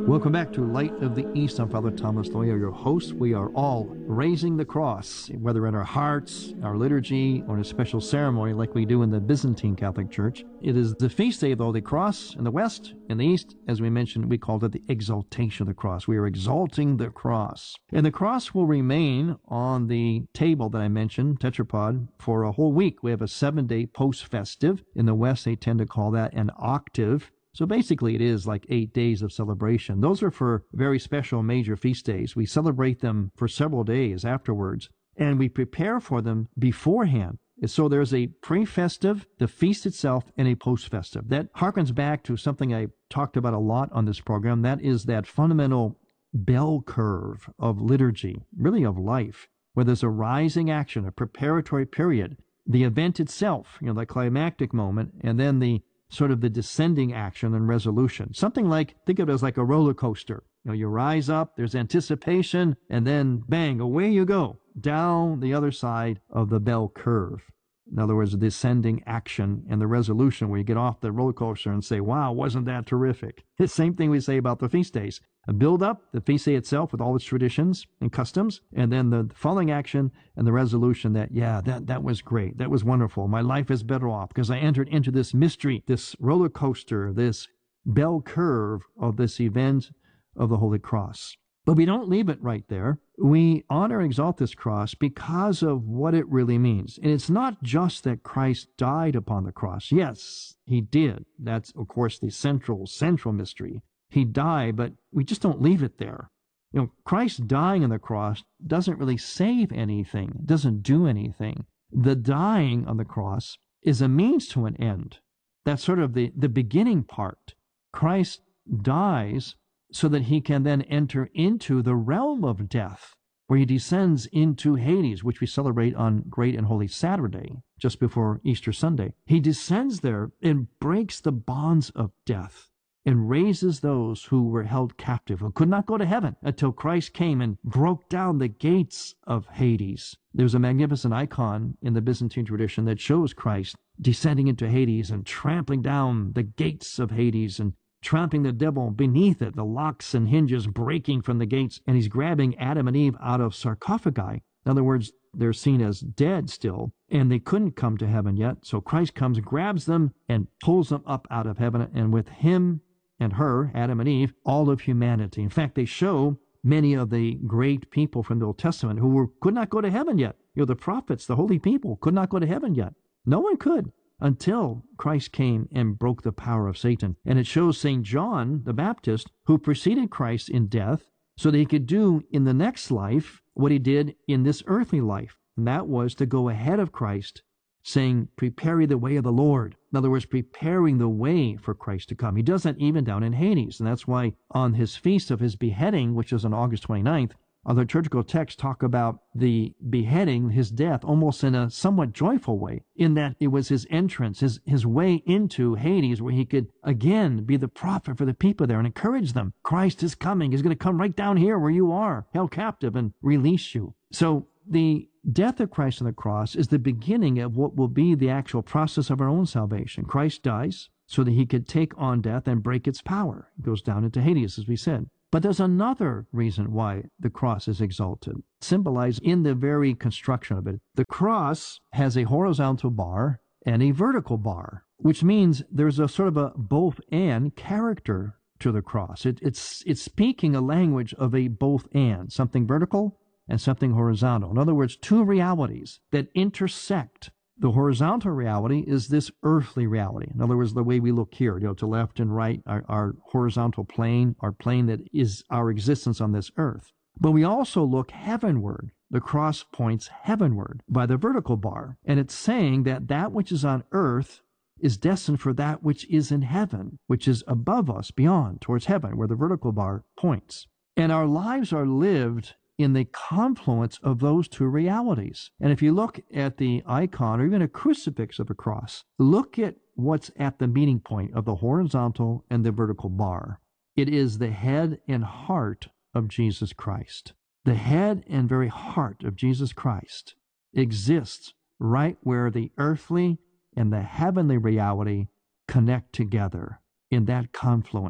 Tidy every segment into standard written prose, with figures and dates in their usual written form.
Welcome back to Light of the East. I'm Father Thomas Loya, your host. We are all raising the cross, whether in our hearts, our liturgy, or in a special ceremony like we do in the Byzantine Catholic Church. It is the feast day of the Holy Cross in the West. In the East, as we mentioned, we called it the exaltation of the cross. We are exalting the cross. And the cross will remain on the table that I mentioned, tetrapod, for a whole week. We have a 7-day post-festive. In the West, they tend to call that an octave. So basically it is like 8 days of celebration. Those are for very special major feast days. We celebrate them for several days afterwards, and we prepare for them beforehand. So there's a pre-festive, the feast itself, and a post-festive. That harkens back to something I talked about a lot on this program. That is that fundamental bell curve of liturgy, really of life, where there's a rising action, a preparatory period, the event itself, the climactic moment, and then the sort of the descending action and resolution. Something like, think of it as like a roller coaster. You rise up, there's anticipation, and then bang, away you go, down the other side of the bell curve. In other words, the descending action and the resolution where you get off the roller coaster and say, wow, wasn't that terrific? The same thing we say about the feast days. A build up, the feast day itself with all its traditions and customs, and then the following action and the resolution that, that was great. That was wonderful. My life is better off because I entered into this mystery, this roller coaster, this bell curve of this event of the Holy Cross. But we don't leave it right there. We honor and exalt this cross because of what it really means. And it's not just that Christ died upon the cross. Yes, he did. That's, of course, the central mystery. He died, but we just don't leave it there. Christ dying on the cross doesn't really save anything. It doesn't do anything. The dying on the cross is a means to an end. That's sort of the beginning part. Christ dies so that he can then enter into the realm of death, where he descends into Hades, which we celebrate on Great and Holy Saturday, just before Easter Sunday. He descends there and breaks the bonds of death and raises those who were held captive, who could not go to heaven until Christ came and broke down the gates of Hades. There's a magnificent icon in the Byzantine tradition that shows Christ descending into Hades and trampling down the gates of Hades and trampling the devil beneath it, the locks and hinges breaking from the gates, and he's grabbing Adam and Eve out of sarcophagi. In other words, they're seen as dead still, and they couldn't come to heaven yet. So Christ comes, grabs them, and pulls them up out of heaven, and with him and her, Adam and Eve, all of humanity. In fact, they show many of the great people from the Old Testament who could not go to heaven yet. The prophets, the holy people, could not go to heaven yet. No one could, until Christ came and broke the power of Satan. And it shows St. John the Baptist, who preceded Christ in death, so that he could do in the next life what he did in this earthly life. And that was to go ahead of Christ, saying, prepare the way of the Lord. In other words, preparing the way for Christ to come. He does that even down in Hades. And that's why on his feast of his beheading, which is on August 29th, our liturgical texts talk about the beheading, his death, almost in a somewhat joyful way, in that it was his entrance, his way into Hades, where he could again be the prophet for the people there and encourage them. Christ is coming. He's going to come right down here where you are, held captive, and release you. So the death of Christ on the cross is the beginning of what will be the actual process of our own salvation. Christ dies so that he could take on death and break its power. It goes down into Hades, as we said. But there's another reason why the cross is exalted, symbolized in the very construction of it. The cross has a horizontal bar and a vertical bar, which means there's a sort of a both-and character to the cross. It's speaking a language of a both-and, something vertical and something horizontal. In other words, two realities that intersect. The horizontal reality is this earthly reality. In other words, the way we look here, to left and right, our horizontal plane, our plane that is our existence on this earth. But we also look heavenward. The cross points heavenward by the vertical bar. And it's saying that that which is on earth is destined for that which is in heaven, which is above us, beyond, towards heaven, where the vertical bar points. And our lives are lived in the confluence of those two realities. And if you look at the icon or even a crucifix of a cross, look at what's at the meeting point of the horizontal and the vertical bar. It is the head and heart of Jesus Christ. The head and very heart of Jesus Christ exists right where the earthly and the heavenly reality connect together in that confluence.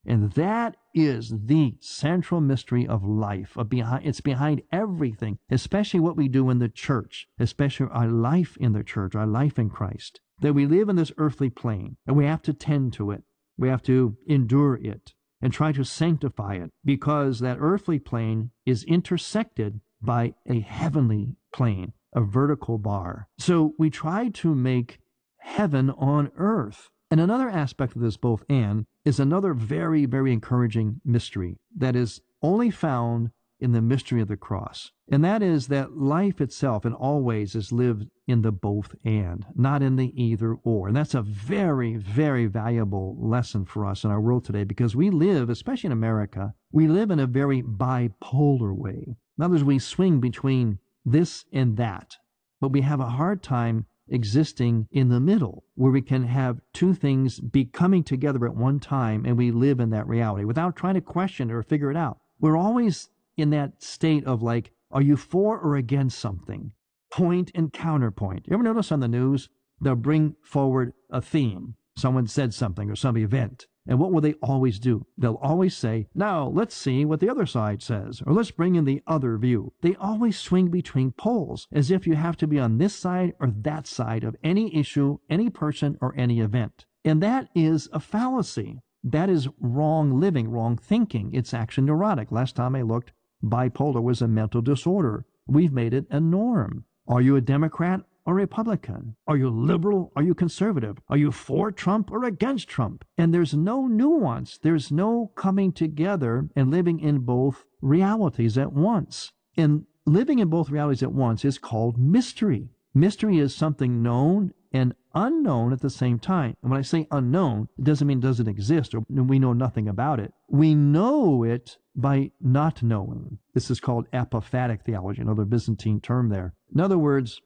And that is the central mystery of life. It's behind everything, especially what we do in the church, especially our life in the church, our life in Christ. That we live in this earthly plane, and we have to tend to it. We have to endure it and try to sanctify it, because that earthly plane is intersected by a heavenly plane, a vertical bar. So we try to make heaven on earth. And another aspect of this both and is another very, very encouraging mystery that is only found in the mystery of the cross. And that is that life itself in all ways is lived in the both and, not in the either or. And that's a very, very valuable lesson for us in our world today, because we live, especially in America, we live in a very bipolar way. In other words, we swing between this and that, but we have a hard time existing in the middle, where we can have two things be coming together at one time, and we live in that reality without trying to question it or figure it out. We're always in that state of like, are you for or against something? Point and counterpoint. You ever notice on the news, they'll bring forward a theme. Someone said something or some event. And what will they always do? They'll always say, now let's see what the other side says, or let's bring in the other view. They always swing between poles, as if you have to be on this side or that side of any issue, any person, or any event. And that is a fallacy. That is wrong living, wrong thinking. It's actually neurotic. Last time I looked, bipolar was a mental disorder. We've made it a norm. Are you a Democrat or Republican? Are you liberal? Are you conservative? Are you for Trump or against Trump? And there's no nuance. There's no coming together and living in both realities at once. And living in both realities at once is called mystery. Mystery is something known and unknown at the same time. And when I say unknown, it doesn't mean it doesn't exist or we know nothing about it. We know it by not knowing. This is called apophatic theology, another Byzantine term there. In other words,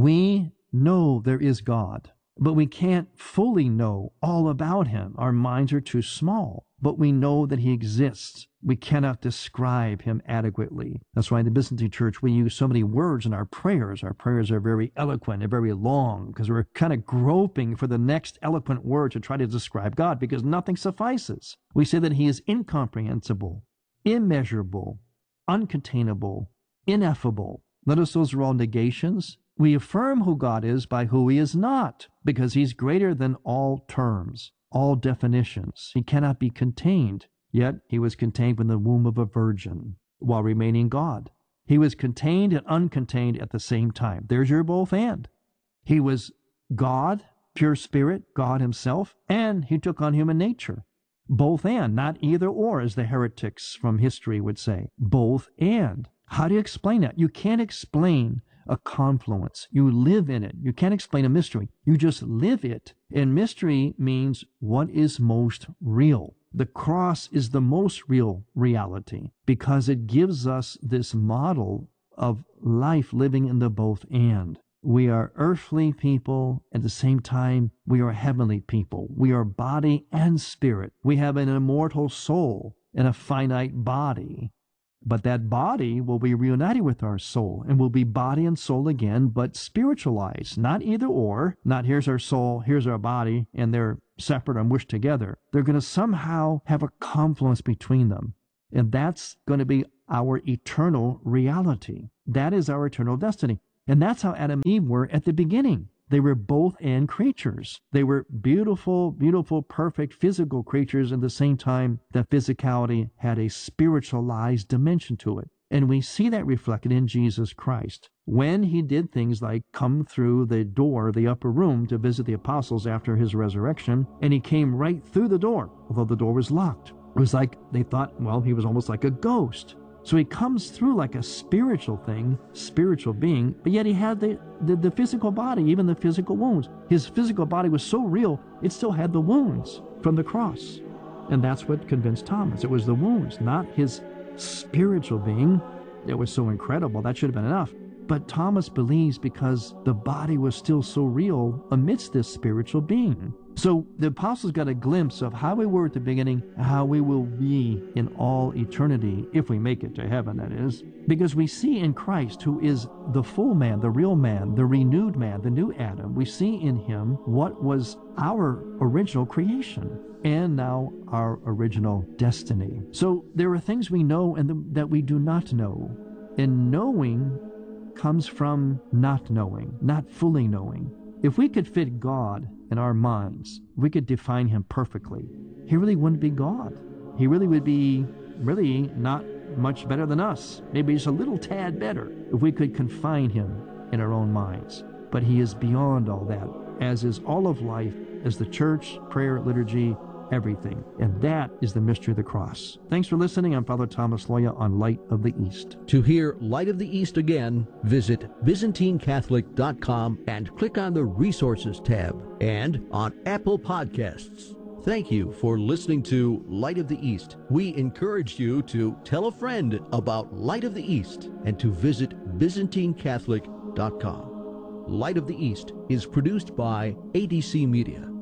we know there is God, but we can't fully know all about him. Our minds are too small, but we know that he exists. We cannot describe him adequately. That's why in the Byzantine Church, we use so many words in our prayers. Our prayers are very eloquent and very long, because we're kind of groping for the next eloquent word to try to describe God, because nothing suffices. We say that he is incomprehensible, immeasurable, uncontainable, ineffable. Notice those are all negations. We affirm who God is by who he is not, because he's greater than all terms, all definitions. He cannot be contained, yet he was contained in the womb of a virgin while remaining God. He was contained and uncontained at the same time. There's your both and. He was God, pure spirit, God himself, and he took on human nature. Both and, not either or, as the heretics from history would say. Both and. How do you explain that? You can't explain a confluence. You live in it. You can't explain a mystery. You just live it. And mystery means what is most real. The cross is the most real reality, because it gives us this model of life living in the both and. We are earthly people. At the same time, we are heavenly people. We are body and spirit. We have an immortal soul and a finite body. But that body will be reunited with our soul and will be body and soul again, but spiritualized. Not either or, not here's our soul, here's our body, and they're separate and mushed together. They're going to somehow have a confluence between them. And that's going to be our eternal reality. That is our eternal destiny. And that's how Adam and Eve were at the beginning. They were both and creatures. They were beautiful, beautiful, perfect physical creatures. At the same time, that physicality had a spiritualized dimension to it. And we see that reflected in Jesus Christ. When he did things like come through the door, the upper room, to visit the apostles after his resurrection, and he came right through the door, although the door was locked. It was like they thought, well, he was almost like a ghost. So he comes through like a spiritual thing, spiritual being, but yet he had the physical body, even the physical wounds. His physical body was so real, it still had the wounds from the cross. And that's what convinced Thomas. It was the wounds, not his spiritual being. It was so incredible. That should have been enough. But Thomas believes because the body was still so real amidst this spiritual being. So the apostles got a glimpse of how we were at the beginning, how we will be in all eternity, if we make it to heaven, that is. Because we see in Christ, who is the full man, the real man, the renewed man, the new Adam, we see in him what was our original creation and now our original destiny. So there are things we know and that we do not know. And knowing comes from not knowing, not fully knowing. If we could fit God in our minds, we could define him perfectly, he really wouldn't be God. He really would be not much better than us, maybe just a little tad better if we could confine him in our own minds. But he is beyond all that, as is all of life, as the church, prayer, liturgy, everything. And that is the mystery of the cross. Thanks for listening. I'm Father Thomas Loya on Light of the East. To hear Light of the East again, visit ByzantineCatholic.com and click on the Resources tab, and on Apple Podcasts. Thank you for listening to Light of the East. We encourage you to tell a friend about Light of the East and to visit ByzantineCatholic.com. Light of the East is produced by ADC Media.